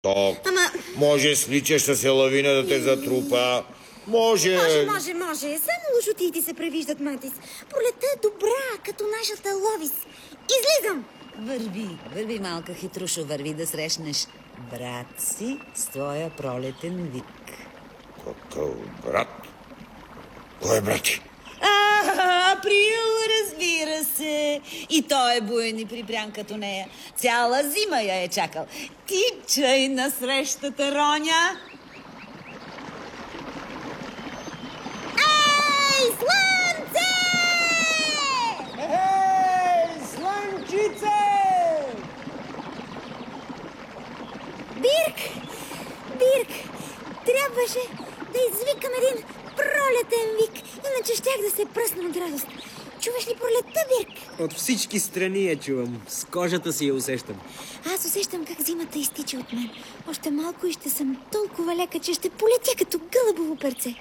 Ама... Може сличаща се лавина да те затрупа. Може... Само лошотиите се превиждат, Матис. Пролетта е добра, като нашата Ловис. Излизам! Върви, малка хитрушо, върви да срещнеш брат си с твоя пролетен вик. Какъв брат? Кой е брат ти? Април, разбира се. И той е буен и прибрян като нея. Цяла зима я е чакал. Тичай на срещата, Роня. Ей, слънце! Ей, слънчице! Бирк! Трябваше да извикам един пролетен вик, иначе щях да се пръсна от радост. Чуваш ли пролетта, Бирк? От всички страни я чувам. С кожата си я усещам. Аз усещам как зимата изтича от мен. Още малко и ще съм толкова лека, че ще полетя като гълъбово перце.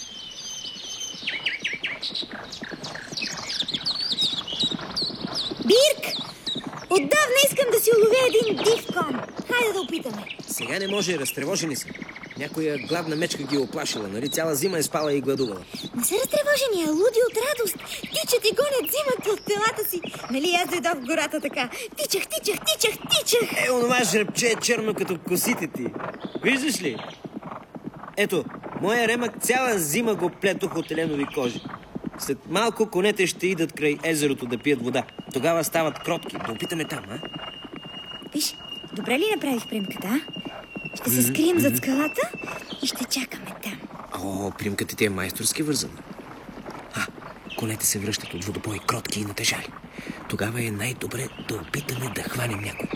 Бирк! Отдавна искам да си уловя един див кон. Хайде да опитаме. Сега не може, разтревожени са. Някоя гладна мечка ги е оплашила, нали? Цяла зима е спала и гладувала. Не са разтревожени, а луди от радост. Тичат и гонят зимата от телата си. Нали аз дойдох в гората така. Тичах. Онова жребче е черно като косите ти. Виждаш ли? Ето, моя ремък цяла зима го плетох от еленови кожи. След малко конете ще идат край езерото да пият вода. Тогава стават кротки. Да опитаме там, а? Виж, добре ли направих примката, а? Ще се скрием зад скалата и ще чакаме там. Примката ти е майсторски вързана. Конете се връщат от водопой кротки и натежали. Тогава е най-добре да опитаме да хванем някой.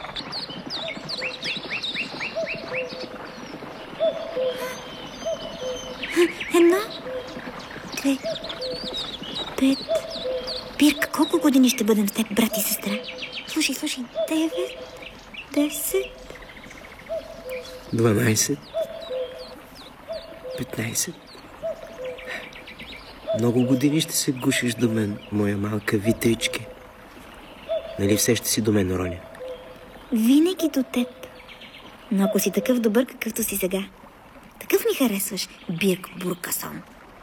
Едно, две, пет. Бирк, колко години ще бъдем с теб, брат и сестра? Слушай. 9, 10... 12, 15. Много години ще се гушиш до мен, моя малка витричке. Нали все ще си до мен, Роня? Винаги до теб. Но ако си такъв добър, какъвто си сега, такъв ми харесваш, Бирк Буркасон.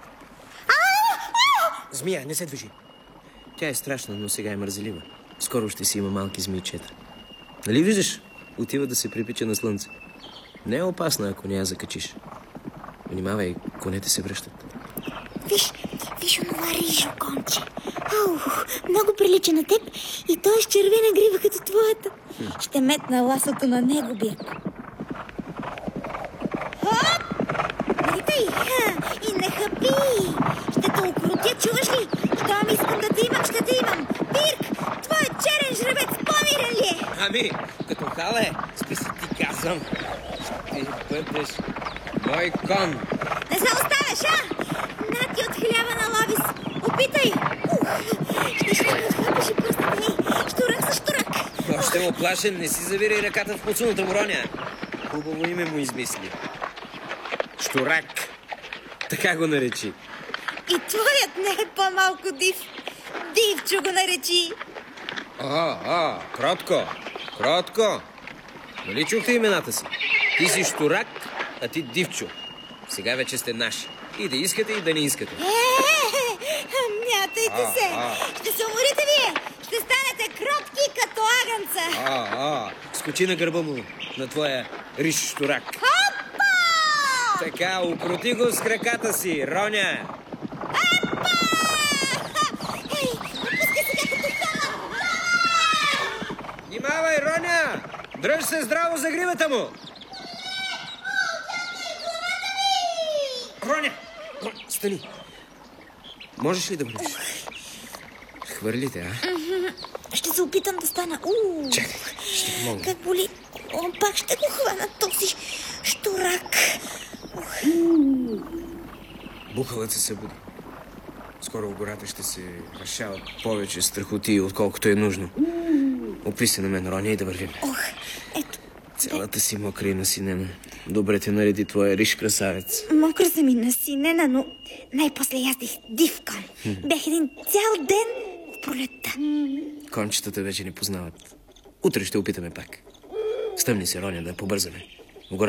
Змия, не се движи. Тя е страшна, но сега е мързелива. Скоро ще си има малки змийчета. Нали виждаш? Отива да се припича на слънце. Не е опасна, ако не я закачиш. Внимавай, конете се връщат. Виж онова рижо конче. Много прилича на теб и той е с червена грива като твоята. Ще метна ласото на него, Бирк. Летай! И не хапи! Ще те укротя, чуваш ли? Щом искам да те имам, ще те имам! Бирк! Твоят черен жребец помирен ли е? Ами, като хале, спи си ти казвам. Ще бъдеш мой кон. Не се оставяш, Нати от хляба на Ловис. Опитай! Ще шляпа отхапаш и пръстата ми. Щурак за щурак. Още му плашен, не си завирай ръката в подсуната му, Роня. Хубаво име му измисли. Щурак. Така го наречи. И твоят не е по-малко див. Дивчо го наречи. Кротко. Нали чухте имената си? Ти си Щурак, а ти Дивчо. Сега вече сте наши. И да искате, и да не искате. Мятайте се. Ще се уморите вие. Ще станете кротки като агънца. Скочи на гърба му, на твоя риш Щурак. Хопа! Така, укроти го с краката си, Роня. Внимавай, Роня! Дръж се здраво за гривата му! Роня! Стани! Можеш ли да вървиш? Хвърлите, а? Ще се опитам да стана. Чакай, ще помогна. Как боли. Пак ще го хвана този щурак. Бухалът се събуди. Скоро в гората ще се решават повече страхоти, отколкото е нужно. Опри се на мен, Роня, и да вървим. Ето. Цялата си мокра и насинена. Добре те нареди твоя риш красавец. Мокра съм и насинена, но най-после яздих див кон. Бях един цял ден в пролетта. Кончетата вече не познават. Утре ще опитаме пак. Стъмни се, Роня, да побързаме.